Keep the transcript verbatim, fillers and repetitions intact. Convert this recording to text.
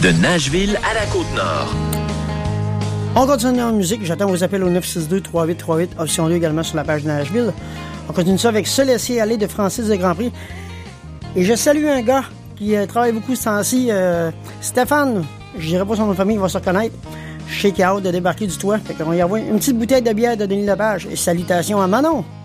De Nashville à la Côte-Nord. On continue en musique. J'attends vos appels au neuf six deux, trois huit trois huit, option deux également sur la page de Nashville. On continue ça avec Se laisser aller de Francis de Grandpré. Et je salue un gars qui euh, travaille beaucoup ce temps-ci, euh, Stéphane, je dirais pas son nom de famille, il va se reconnaître. Shake Out de débarquer du toit. Fait qu'on y envoie une petite bouteille de bière de Denis Lepage. Et salutations à Manon.